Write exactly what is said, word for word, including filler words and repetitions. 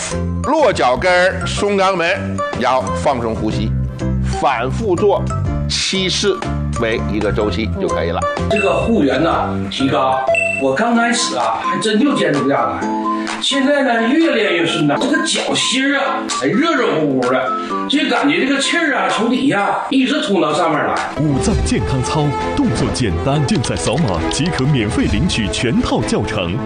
落脚跟、松肛门，要放松呼吸，反复做七次为一个周期就可以了。 这个护员呢提高，我刚开始啊还真就坚持不下来，现在呢越练越顺当，这个脚心啊还热热乎乎的，就感觉这个气儿啊从底下一直冲到上面来。 五脏健康操，动作简单，现在扫码即可免费领取全套教程。